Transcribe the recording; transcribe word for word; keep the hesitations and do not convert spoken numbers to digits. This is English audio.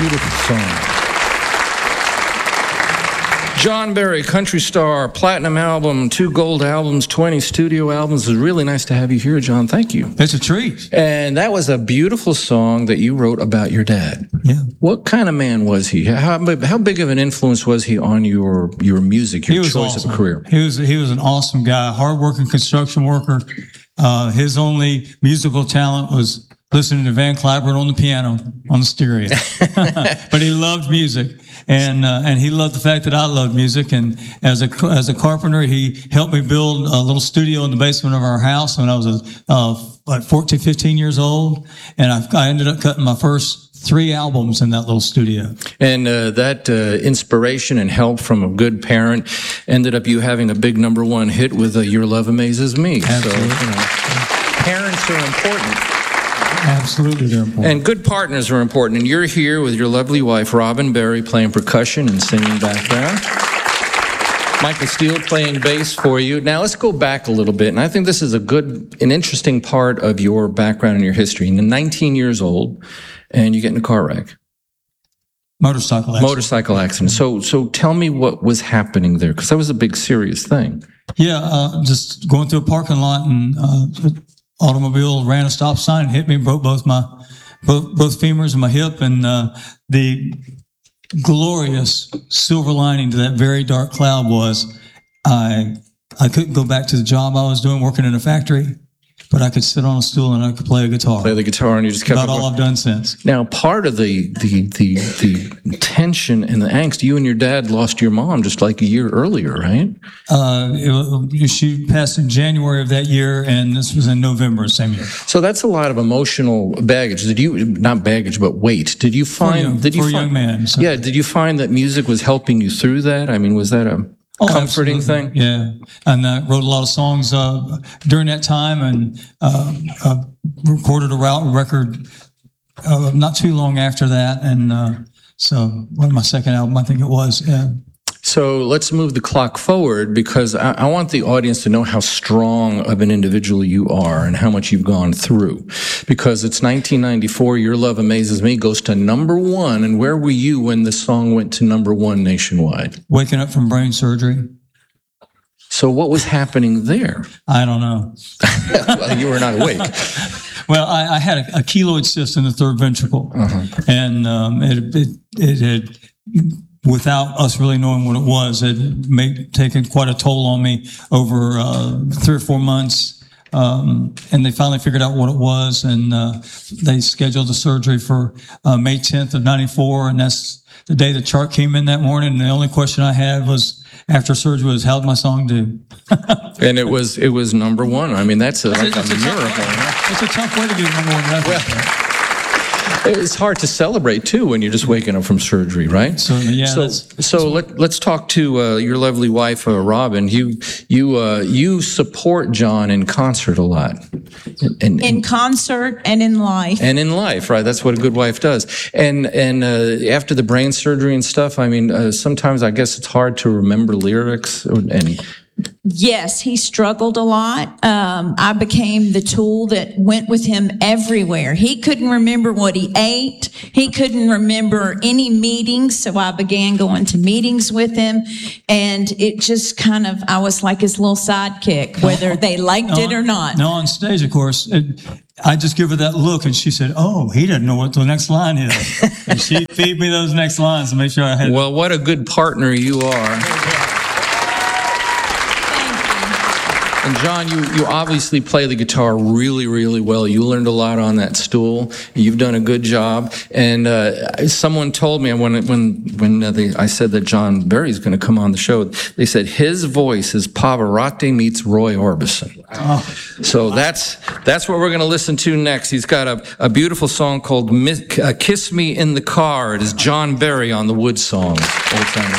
Beautiful song. John Berry, country star, platinum album, two gold albums, twenty studio albums. It's really nice to have you here, John. Thank you. It's a treat. And that was a beautiful song that you wrote about your dad. Yeah. What kind of man was he? How, how big of an influence was he on your your music, your He was choice awesome. of a career? He was he was an awesome guy, hardworking construction worker. Uh, his only musical talent was listening to Van Cliburn on the piano on the stereo. But he loved music. And uh, and he loved the fact that I loved music. And as a as a carpenter, he helped me build a little studio in the basement of our house when I was uh, like fourteen, fifteen years old. And I, I ended up cutting my first three albums in that little studio. And uh, that uh, inspiration and help from a good parent ended up you having a big number one hit with uh, Your Love Amazes Me. Absolutely. So, you know, parents are important. Absolutely, they're important. And good partners are important. And you're here with your lovely wife, Robin Berry, playing percussion and singing background. Michael Steele playing bass for you. Now let's go back a little bit. And I think this is a good, an interesting part of your background and your history. You're nineteen years old, and you get in a car wreck. Motorcycle accident. Motorcycle accident. So, so tell me what was happening there, because that was a big, serious thing. Yeah, uh, just going through a parking lot and uh, automobile ran a stop sign and hit me, broke both my both, both femurs and my hip. And uh, the glorious silver lining to that very dark cloud was I I couldn't go back to the job I was doing, working in a factory, but I could sit on a stool and I could play a guitar. Play the guitar, and you just kept About it all going. I've done since. Now, part of the, the the the tension and the angst, you and your dad lost your mom just like a year earlier, right? Uh, it, was- she passed in January of that year, and this was in November same year. So that's a lot of emotional baggage. Did you, not baggage, but weight? Did you For a find? young, did you for a find, young man. So. Yeah. Did you find that music was helping you through that? I mean, was that a Oh, comforting absolutely. thing? Yeah, and I wrote a lot of songs uh, during that time, and uh, uh, recorded a route record uh, not too long after that, and uh, so one of my second album, I think it was. Yeah. So let's move the clock forward, because I, I want the audience to know how strong of an individual you are and how much you've gone through. Because it's nineteen ninety-four, Your Love Amazes Me goes to number one. And where were you when the song went to number one nationwide? Waking up from brain surgery, So what was happening there? I don't know. Well, you were not awake. Well, I, I had a, a keloid cyst in the third ventricle, and um, it, it it had, without us really knowing what it was, it made taken quite a toll on me over uh, three or four months. Um, and they finally figured out what it was, and uh, they scheduled the surgery for uh, May tenth of ninety-four, and that's the day the chart came in that morning. And the only question I had was after surgery was, how'd my song do? And it was it was number one. I mean, that's a, like It's, a it's, a miracle. tough, huh? it's a tough way to get number one record. It's hard to celebrate too when you're just waking up from surgery, right? Certainly, yeah, So, that's- so let, let's talk to uh, your lovely wife, uh, Robin. You you uh, you support John in concert a lot, and, and In concert and in life. and in life, right? That's what a good wife does. And and uh, after the brain surgery and stuff, I mean, uh, sometimes I guess it's hard to remember lyrics. And Yes, he struggled a lot. Um, I became the tool that went with him everywhere. He couldn't remember what he ate. He couldn't remember any meetings. So I began going to meetings with him. And it just kind of, I was like his little sidekick, whether they liked it or not. No, on stage, of course. It, I just give her that look, and she said, "Oh, he doesn't know what the next line is." And she feed me those next lines to make sure I had. well, what a good partner you are. And John, you, you obviously play the guitar really, really well. You learned a lot on that stool. You've done a good job. And uh, someone told me when when when uh, they, I said that John Berry's going to come on the show, they said his voice is Pavarotti meets Roy Orbison. Oh. So that's that's what we're going to listen to next. He's got a, a beautiful song called Mi- uh, "Kiss Me in the Car." It is John Berry on the Wood Song. Old time.